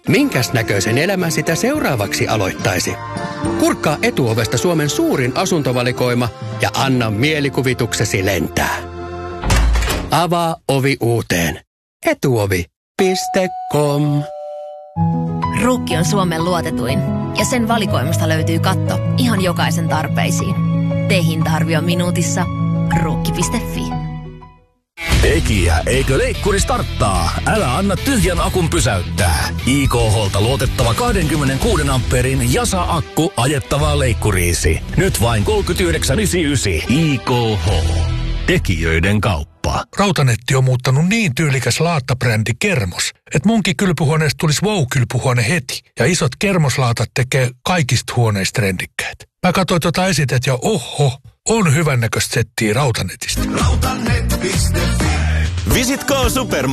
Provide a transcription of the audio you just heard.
Minkäs näköisen elämän sitä seuraavaksi aloittaisi? Kurkkaa Etuovesta Suomen suurin asuntovalikoima ja anna mielikuvituksesi lentää. Avaa ovi uuteen. Etuovi.com. Ruukki on Suomen luotetuin ja sen valikoimasta löytyy katto ihan jokaisen tarpeisiin. Tee hinta-arvio minuutissa. Ruukki.fi. Tekijä, eikö leikkuri starttaa? Älä anna tyhjän akun pysäyttää. IKH:lta luotettava 26 amperin Jasa-akku ajettavaa leikkuriisi. Nyt vain 39,99. IKH. Tekijöiden kauppa. Rautanetti on muuttanut niin tyylikäs laatta-brändi Kermos, että munkin kylpyhuoneesta tulisi wow-kylpyhuone heti. Ja isot kermoslaatat tekee kaikista huoneista trendikkäät. Mä katsoin esitet ja oho, on hyvännäköistä settiä Rautanetista. Rautanet.fi. Visit K-Supermarket.